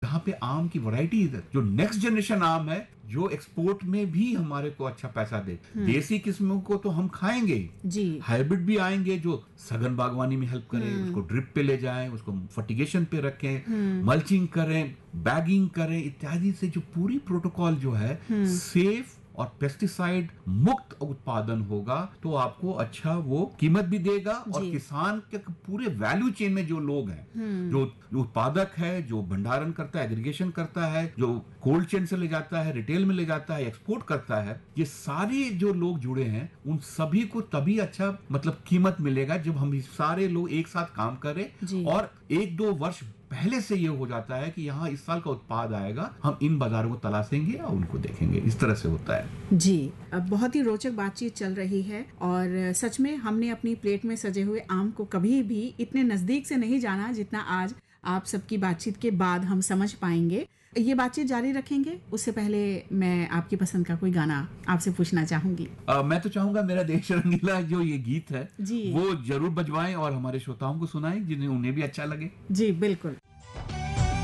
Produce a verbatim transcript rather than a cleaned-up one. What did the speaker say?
यहाँ पे आम की वैरायटी है, जो नेक्स्ट जनरेशन आम है, जो एक्सपोर्ट में भी हमारे को अच्छा पैसा दे। देसी किस्मों को तो हम खाएंगे जी, हाइब्रिड भी आएंगे जो सघन बागवानी में हेल्प करें, उसको ड्रिप पे ले जाएं, उसको फर्टिगेशन पे रखें, मल्चिंग करें, बैगिंग करें इत्यादि से जो पूरी प्रोटोकॉल जो है सेफ और पेस्टिसाइड मुक्त उत्पादन होगा, तो आपको अच्छा वो कीमत भी देगा। और किसान के पूरे वैल्यू चेन में जो लोग हैं, जो उत्पादक है, जो भंडारण करता है, एग्रीगेशन करता है, जो कोल्ड चेन से ले जाता है, रिटेल में ले जाता है, एक्सपोर्ट करता है, ये सारे जो लोग जुड़े हैं उन सभी को तभी अच्छा मतलब कीमत मिलेगा जब हम सारे लोग एक साथ काम करें। और एक दो वर्ष पहले से ये हो जाता है कि यहाँ इस साल का उत्पाद आएगा, हम इन बाजारों को तलाशेंगे और उनको देखेंगे। इस तरह से होता है जी। अब बहुत ही रोचक बातचीत चल रही है और सच में हमने अपनी प्लेट में सजे हुए आम को कभी भी इतने नजदीक से नहीं जाना जितना आज आप सबकी बातचीत के बाद हम समझ पाएंगे। ये बातचीत जारी रखेंगे, उससे पहले मैं आपकी पसंद का कोई गाना आपसे पूछना चाहूंगी। आ, मैं तो चाहूंगा मेरा देश रंगीला जो ये गीत है जी, वो जरूर बजवाएं और हमारे श्रोताओं को सुनाएं जिन्हें उन्हें भी अच्छा लगे। जी बिल्कुल।